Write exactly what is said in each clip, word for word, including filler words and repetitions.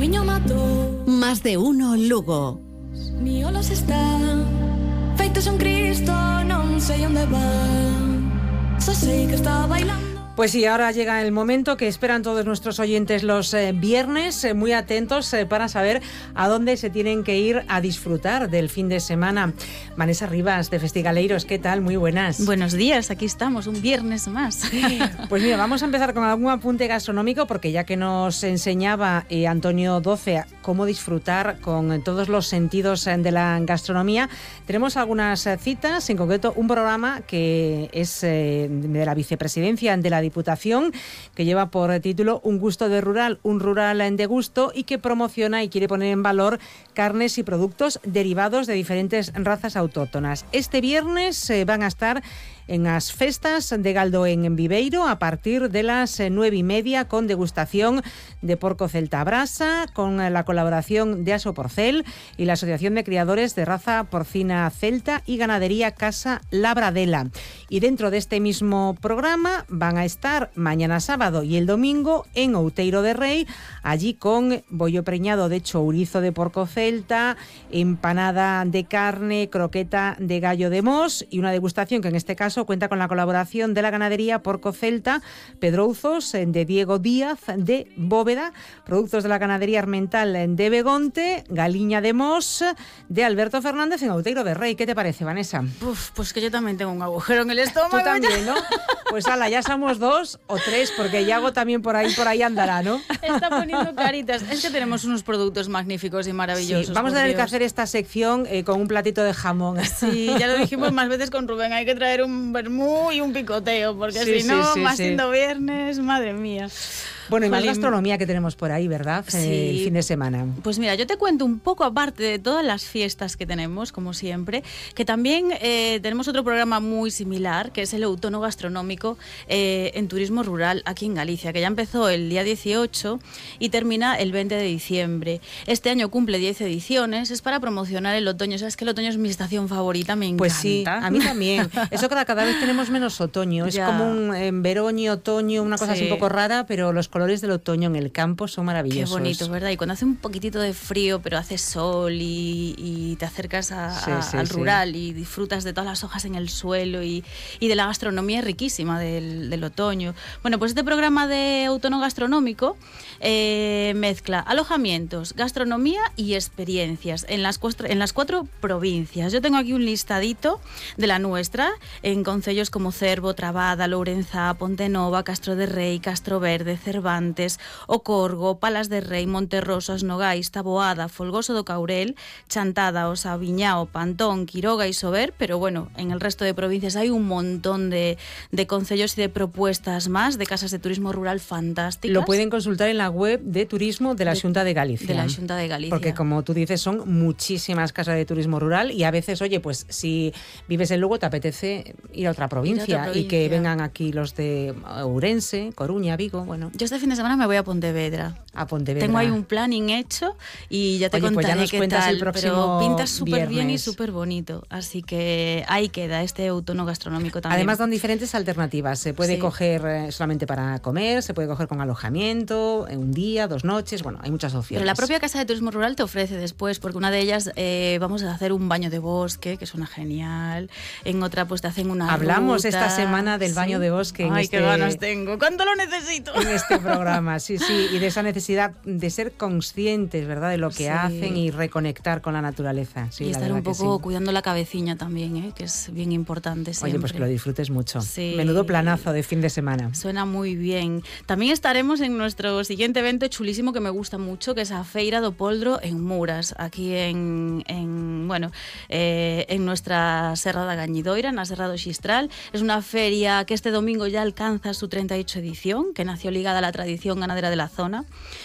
viño matou. Más de uno Lugo. Miolos están feitos un Cristo, non sei onde van. Só sei que está bailando. Pues sí, ahora llega el momento que esperan todos nuestros oyentes los eh, viernes, eh, muy atentos eh, para saber a dónde se tienen que ir a disfrutar del fin de semana. Vanessa Rivas, de Festigaleiros, ¿qué tal? Muy buenas. Buenos días, aquí estamos, un viernes más. Pues mira, vamos a empezar con algún apunte gastronómico, porque ya que nos enseñaba eh, Antonio Doce cómo disfrutar con todos los sentidos eh, de la gastronomía, tenemos algunas eh, citas, en concreto un programa que es eh, de la vicepresidencia de la Diputación, que lleva por título Un gusto de rural, un rural de gusto, y que promociona y quiere poner en valor carnes y productos derivados de diferentes razas autóctonas. Este viernes eh, van a estar en las festas de Galdo en Viveiro a partir de las nueve y media, con degustación de porco celta a brasa, con la colaboración de Aso Porcel y la Asociación de Criadores de Raza Porcina Celta y Ganadería Casa Labradela. Y dentro de este mismo programa van a estar mañana sábado y el domingo en Outeiro de Rei, allí con bollo preñado de chourizo de porco celta, empanada de carne, croqueta de gallo de mos y una degustación que en este caso cuenta con la colaboración de la ganadería Porco Celta Pedrouzos de Diego Díaz de Bóveda, productos de la ganadería Armental de Begonte, galiña de mos de Alberto Fernández en Outeiro de Rei. ¿Qué te parece, Vanessa? Uf, pues que yo también tengo un agujero en el estómago. Tú también, ¿no? Pues ala, ya somos dos o tres, porque Yago también por ahí por ahí andará, ¿no? Está poniendo caritas. Es que tenemos unos productos magníficos y maravillosos. Sí, vamos a tener que hacer esta sección eh, con un platito de jamón. Sí, ya lo dijimos más veces con Rubén, hay que traer un vermú y un picoteo, porque sí, si no, sí, sí, más sí. siendo viernes, madre mía. Bueno, y más Jolín. gastronomía que tenemos por ahí, ¿verdad? Sí. Eh, el fin de semana. Pues mira, yo te cuento un poco, aparte de todas las fiestas que tenemos, como siempre, que también eh, tenemos otro programa muy similar, que es el Outono Gastronómico eh, en Turismo Rural aquí en Galicia, que ya empezó el día dieciocho y termina el veinte de diciembre. Este año cumple diez ediciones, es para promocionar el otoño. Sabes que el otoño es mi estación favorita, me encanta. Pues sí, a mí también. Eso cada, cada vez tenemos menos otoño. Es Ya. como un eh, veroño, otoño, una cosa Sí. así un poco rara, pero los colores del otoño en el campo son maravillosos. Qué bonito, ¿verdad? Y cuando hace un poquitito de frío, pero hace sol y, y te acercas a, Sí, a, sí, al sí. rural y disfrutas de todas las hojas en el suelo y, y de la gastronomía riquísima del, del otoño. Bueno, pues este programa de Outono Gastronómico eh, mezcla alojamientos, gastronomía y experiencias en las, cuatro, en las cuatro provincias. Yo tengo aquí un listadito de la nuestra, en concellos como Cervo, Trabada, Lourenzá, Pontenova, Castro de Rei, Castro Verde, Cervantes, O Corgo, Palas de Rei, Monterrosas, Nogais, Taboada, Folgoso do Caurel, Chantada, Osa, Viñao, Pantón, Quiroga y Sober, pero bueno, en el resto de provincias hay un montón de, de concellos y de propuestas más, de casas de turismo rural fantásticas. Lo pueden consultar en la web de turismo de la Xunta de Galicia. De la Xunta de Galicia. Porque como tú dices, son muchísimas casas de turismo rural y a veces, oye, pues si vives en Lugo te apetece ir a otra provincia, Ir a otra provincia. y que vengan aquí los de Ourense, Coruña, Vigo, bueno, Yo este fin de semana me voy a Pontevedra. a Pontevedra. Tengo ahí un planning hecho y ya te Oye, pues contaré ya nos qué cuentas tal, el próximo pero pinta súper bien y viernes. súper bonito. Así que ahí queda este outono gastronómico también. Además dan diferentes alternativas. Se puede Sí. coger eh, solamente para comer, se puede coger con alojamiento, en un día, dos noches, bueno, hay muchas opciones. Pero la propia Casa de Turismo Rural te ofrece después, porque una de ellas eh, vamos a hacer un baño de bosque, que suena genial. En otra pues te hacen una Hablamos ruta. esta semana del Sí. baño de bosque en Ay, este, qué ganas tengo. ¿Cuánto lo necesito? en este programa, sí, sí, y de esa necesidad de ser conscientes, ¿verdad?, de lo que Sí. hacen y reconectar con la naturaleza. Sí, y la estar un verdad que poco sí. cuidando la cabeciña también, ¿eh? Que es bien importante siempre. Oye, pues que lo disfrutes mucho. Sí. Menudo planazo de fin de semana. Suena muy bien. También estaremos en nuestro siguiente evento chulísimo que me gusta mucho, que es a Feira do Poldro en Muras, aquí en, en bueno, eh, en nuestra Serra da Gañidoira, na Serra do Xistral. Es una feria que este domingo ya alcanza su treinta y ocho edición, que nació ligada a la tradición ganadera de la zona.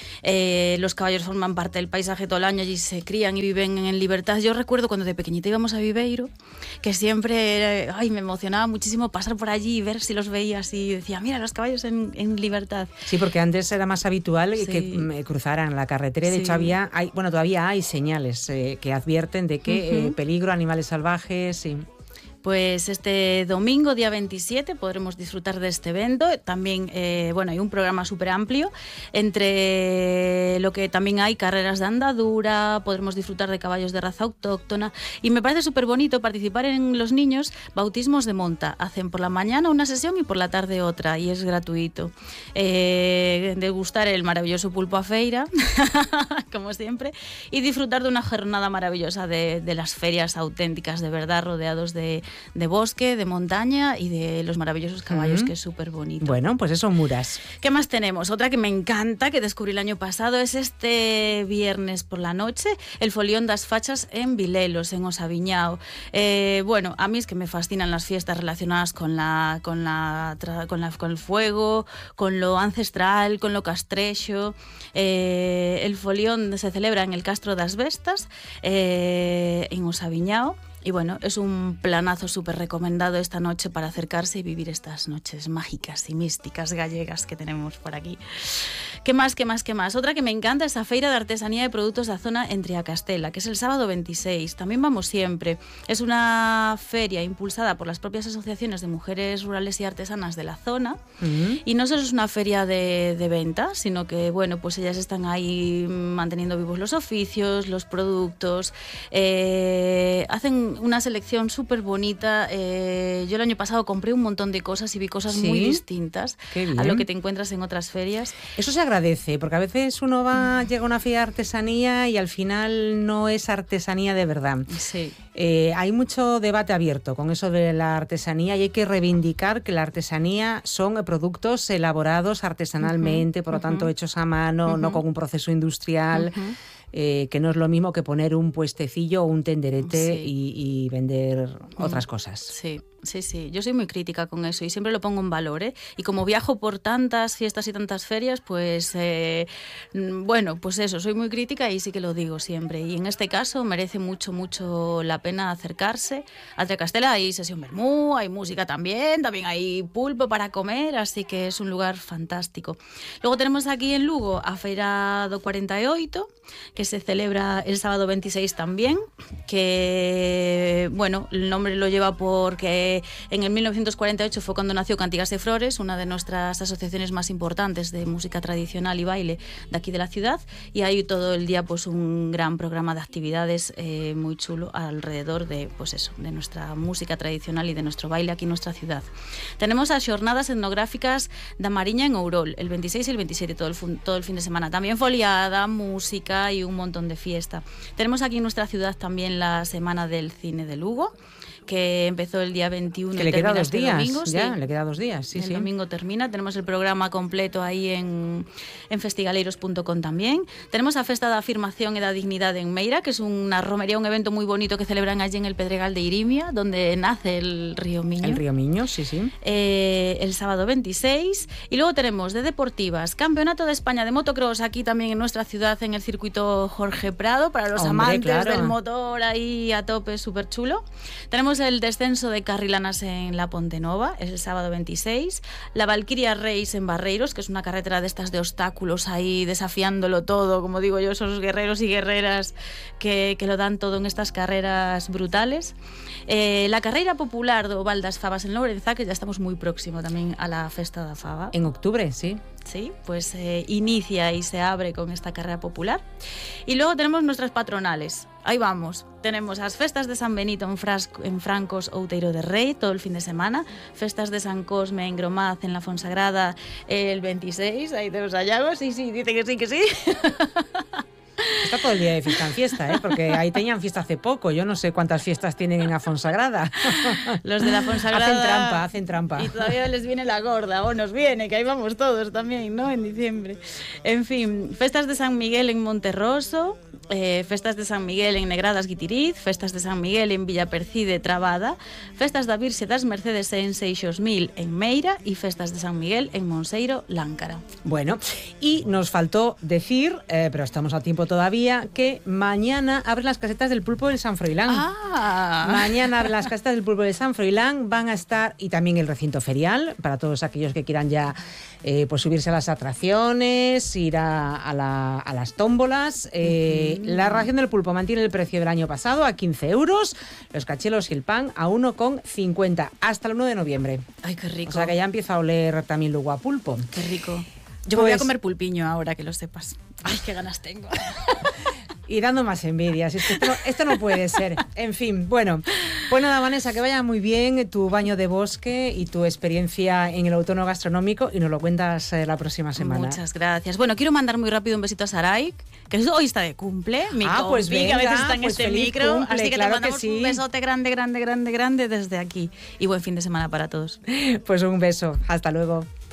Eh, los caballos forman parte del paisaje todo el año, allí se crían y viven en libertad. Yo recuerdo cuando de pequeñita íbamos a Viveiro, que siempre ay, me emocionaba muchísimo pasar por allí y ver si los veías y decía, mira, los caballos en, en libertad. Sí, porque antes era más habitual Sí. que mm, cruzaran la carretera y de Sí. hecho había, hay, bueno, todavía hay señales eh, que advierten de que Uh-huh. eh, peligro, animales salvajes, sí. Pues este domingo, día veintisiete, podremos disfrutar de este evento. También, eh, bueno, hay un programa súper amplio, entre lo que también hay carreras de andadura, podremos disfrutar de caballos de raza autóctona, y me parece súper bonito participar en los niños bautismos de monta. Hacen por la mañana una sesión y por la tarde otra, y es gratuito. Eh, degustar el maravilloso pulpo a feira, como siempre, y disfrutar de una jornada maravillosa de, de las ferias auténticas, de verdad, rodeados de, de bosque, de montaña y de los maravillosos caballos, uh-huh. que es súper bonito. Bueno, pues eso, Muras. ¿Qué más tenemos? Otra que me encanta, que descubrí el año pasado, es este viernes por la noche, el Folión das Fachas en Vilelos, en Osaviñao. Eh, bueno, a mí es que me fascinan las fiestas relacionadas con la, con la, con la, con el fuego, con lo ancestral, con lo castrexo. Eh, el Folión se celebra en el Castro das Vestas, eh, en Osaviñao. Y bueno, es un planazo súper recomendado esta noche para acercarse y vivir estas noches mágicas y místicas gallegas que tenemos por aquí. ¿Qué más, qué más, qué más? Otra que me encanta es la Feira de Artesanía de Productos da Zona en Triacastela, que es el sábado veintiséis. También vamos siempre. Es una feria impulsada por las propias asociaciones de mujeres rurales y artesanas de la zona. Uh-huh. Y no solo es una feria de, de venta, sino que, bueno, pues ellas están ahí manteniendo vivos los oficios, los productos, eh, hacen una selección súper bonita. Eh, yo el año pasado compré un montón de cosas y vi cosas ¿Sí? muy distintas a lo que te encuentras en otras ferias. Eso se agradece, porque a veces uno va, llega a una feria de artesanía y al final no es artesanía de verdad. Sí. Eh, hay mucho debate abierto con eso de la artesanía, y hay que reivindicar que la artesanía son productos elaborados artesanalmente, uh-huh. por lo tanto uh-huh. hechos a mano, uh-huh. no con un proceso industrial. Uh-huh. Eh, que no es lo mismo que poner un puestecillo o un tenderete sí. y, y vender mm. otras cosas. Sí, sí, sí. Yo soy muy crítica con eso y siempre lo pongo en valor, ¿eh? Y como viajo por tantas fiestas y tantas ferias, pues eh, bueno, pues eso, soy muy crítica y sí que lo digo siempre. Y en este caso merece mucho, mucho la pena acercarse. A Triacastela hay sesión vermú, hay música también, también hay pulpo para comer, así que es un lugar fantástico. Luego tenemos aquí en Lugo a Feira do cuarenta e oito, que se celebra el sábado veintiséis también, que, bueno, el nombre lo lleva porque en el mil novecientos cuarenta y ocho fue cuando nació Cantigas de Flores, una de nuestras asociaciones más importantes de música tradicional y baile de aquí de la ciudad, y hay todo el día pues un gran programa de actividades eh, muy chulo alrededor de, pues eso, de nuestra música tradicional y de nuestro baile aquí en nuestra ciudad. Tenemos las jornadas etnográficas da Mariña en Ourol, el veintiséis y el veintisiete, todo el, todo el fin de semana. También foliada, música y un montón de fiesta. Tenemos aquí en nuestra ciudad también la Semana del Cine de Lugo, que empezó el día veintiuno. Que le queda dos este días, domingo, ya, sí. le queda dos días, sí, el sí. El domingo termina, tenemos el programa completo ahí en, en festigaleiros punto com también. Tenemos la Festa da Afirmación e da Dignidade en Meira, que es una romería, un evento muy bonito que celebran allí en el Pedregal de Irimia, donde nace el río Miño. El río Miño, sí, sí. Eh, el sábado veintiséis. Y luego tenemos de deportivas, Campeonato de España de Motocross, aquí también en nuestra ciudad, en el circuito Jorge Prado, para los Hombre, amantes claro. del motor ahí a tope, súper chulo. Tenemos el descenso de de Carrilanas en la Ponte Nova, es el sábado veintiséis. La Valkyria Race en Barreiros, que es una carretera de estas de obstáculos ahí desafiándolo todo, como digo yo, esos guerreros y guerreras que, que lo dan todo en estas carreras brutales. Eh, la carrera popular do Val das Favas en Lourenzá, que ya estamos muy próximo también a la Festa da Fava. En octubre, sí. Sí, pues eh, inicia y se abre con esta carrera popular. Y luego tenemos nuestras patronales. Ahí vamos. Tenemos las festas de San Benito en, Frasco, en Francos, Outeiro de Rei, todo el fin de semana. Festas de San Cosme en Gromaz, en la Fonsagrada, el veintiséis. Ahí tenemos a Yago. Sí, sí, dice que sí, que sí. Está todo el día de fiesta en fiesta, ¿eh? Porque ahí tenían fiesta hace poco. Yo no sé cuántas fiestas tienen en la Fonsagrada. Los de la Fonsagrada hacen trampa, hacen trampa. Y todavía les viene la gorda, o nos viene, que ahí vamos todos también, ¿no? En diciembre. En fin, festas de San Miguel en Monterroso, eh, festas de San Miguel en Negradas Guitiriz, festas de San Miguel en Villapercide Trabada, festas da Virxe das Mercedes en Seixos Mil en Meira y festas de San Miguel en Monseiro, Láncara. Bueno, y nos faltó decir, eh, pero estamos a tiempo todavía, que mañana abren las casetas del pulpo del San Froilán. Ah. Mañana abren las casetas del pulpo del San Froilán, van a estar, y también el recinto ferial, para todos aquellos que quieran ya eh, pues subirse a las atracciones, ir a, a, la, a las tómbolas, eh, Vale, la ración del pulpo mantiene el precio del año pasado a quince euros, los cachelos y el pan a uno con cincuenta hasta el uno de noviembre. Ay, qué rico. O sea que ya empieza a oler también Lugo a pulpo. Qué rico. Yo me voy a Pues- comer pulpiño ahora, que lo sepas. Ay, qué ganas tengo. Y dando más envidias. Es que esto, no, esto no puede ser. En fin, bueno. Pues nada, Vanessa, que vaya muy bien tu baño de bosque y tu experiencia en el autónomo gastronómico y nos lo cuentas eh, la próxima semana. Muchas gracias. Bueno, quiero mandar muy rápido un besito a Sarai, que hoy está de cumple. Mi Ah, pues compi, que a venga, veces está en pues este feliz micro. cumple, Así que claro te que mandamos sí. un besote grande, grande, grande, grande desde aquí. Y buen fin de semana para todos. Pues un beso. Hasta luego.